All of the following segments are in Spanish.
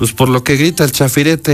Pues por lo que grita el chafirete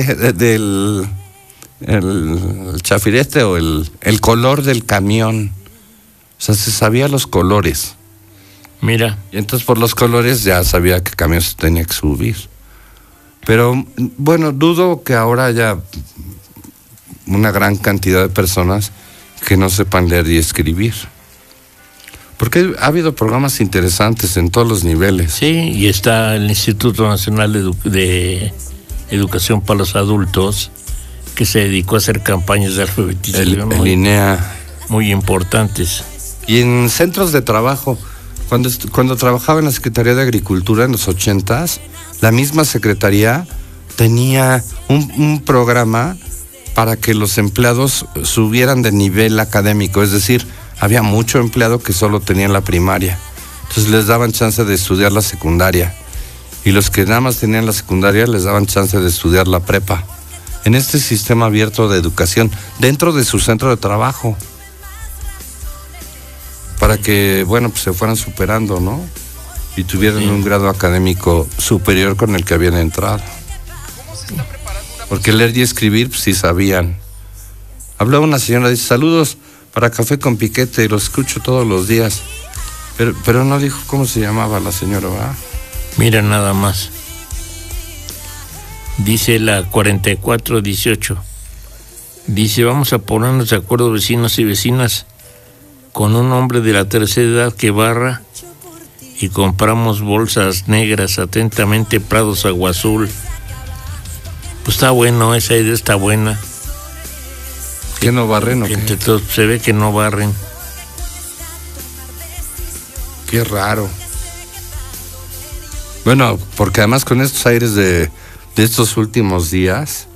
el chafirete o el color del camión. O sea, se sabía los colores. Mira. Y entonces por los colores ya sabía qué camión se tenía que subir. Pero bueno, dudo que ahora haya una gran cantidad de personas que no sepan leer y escribir. Porque ha habido programas interesantes en todos los niveles. Sí, y está el Instituto Nacional de Educación para los Adultos, que se dedicó a hacer campañas de alfabetización el INEA. Muy importantes. Y en centros de trabajo, cuando trabajaba en la Secretaría de Agricultura en los 80s, la misma secretaría tenía un programa para que los empleados subieran de nivel académico, es decir, había mucho empleado que solo tenían la primaria, entonces les daban chance de estudiar la secundaria, y los que nada más tenían la secundaria les daban chance de estudiar la prepa, en este sistema abierto de educación, dentro de su centro de trabajo, para que, bueno, pues se fueran superando, ¿no? Y tuvieran un grado académico superior con el que habían entrado. Porque leer y escribir, pues sí sabían. Hablaba una señora, dice, saludos para Café con Piquete, lo escucho todos los días. Pero no dijo cómo se llamaba la señora, ¿verdad? Mira nada más. Dice la 4418. Dice, vamos a ponernos de acuerdo vecinos y vecinas con un hombre de la tercera edad que barra y compramos bolsas negras, atentamente Prados Agua Azul. Pues está bueno, esa idea está buena. ¿Que no barren o qué? Entre todos se ve que no barren. Qué raro. Bueno, porque además con estos aires de estos últimos días,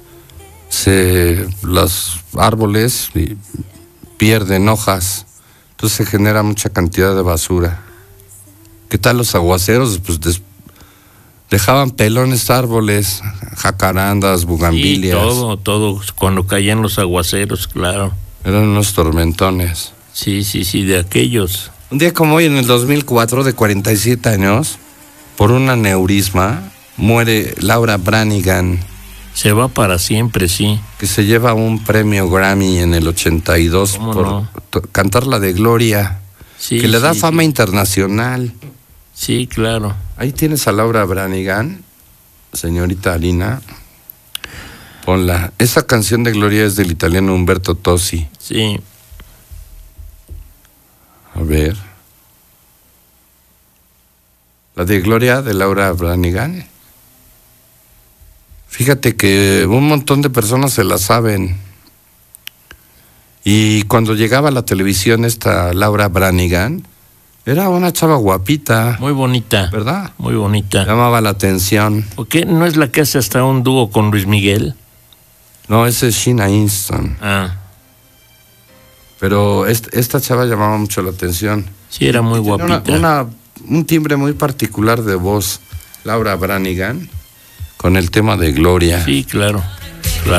los árboles pierden hojas, entonces se genera mucha cantidad de basura. ¿Qué tal los aguaceros? Pues dejaban pelones árboles, jacarandas, bugambilias. Sí, todo, cuando caían los aguaceros, claro. Eran unos tormentones. Sí, de aquellos. Un día como hoy, en el 2004, de 47 años, por un aneurisma, muere Laura Branigan. Se va para siempre, sí. Que se lleva un premio Grammy en el 82 por cantar la de Gloria, que le da fama internacional. Sí, claro. Ahí tienes a Laura Branigan, señorita Alina. Ponla. Esa canción de Gloria es del italiano Umberto Tozzi. Sí. A ver. La de Gloria de Laura Branigan. Fíjate que un montón de personas se la saben. Y cuando llegaba a la televisión esta Laura Branigan, era una chava guapita. Muy bonita. ¿Verdad? Muy bonita. Llamaba la atención. ¿Por qué no es la que hace hasta un dúo con Luis Miguel? No, ese es Sheena Easton. Ah. Pero esta chava llamaba mucho la atención. Sí, era muy guapita. Un timbre muy particular de voz, Laura Branigan, con el tema de Gloria. Sí, claro.